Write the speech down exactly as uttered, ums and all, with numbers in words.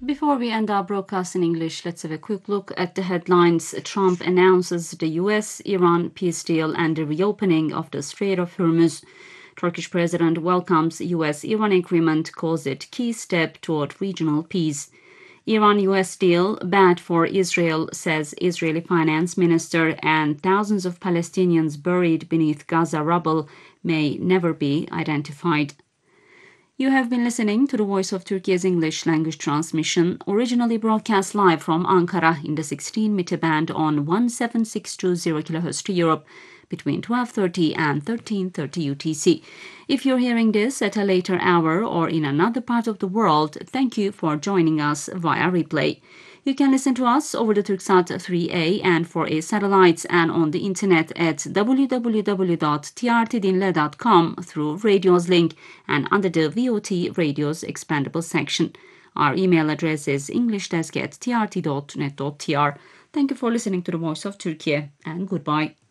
Before we end our broadcast in English, let's have a quick look at the headlines. Trump announces the U S Iran peace deal and the reopening of the Strait of Hormuz. Turkish president welcomes U S Iran agreement, calls it key step toward regional peace. Iran-U S deal bad for Israel, says Israeli finance minister, and thousands of Palestinians buried beneath Gaza rubble may never be identified. You have been listening to the Voice of Turkey's English language transmission, originally broadcast live from Ankara in the sixteen meter band on one seven six two zero kilohertz to Europe between twelve thirty and thirteen thirty U T C. If you're hearing this at a later hour or in another part of the world, thank you for joining us via replay. You can listen to us over the Turksat three A and four A satellites and on the internet at w w w dot t r t dinle dot com through Radio's link and under the V O T Radio's expandable section. Our email address is englishdesk at t r t dot net dot t r. Thank you for listening to the Voice of Turkey and goodbye.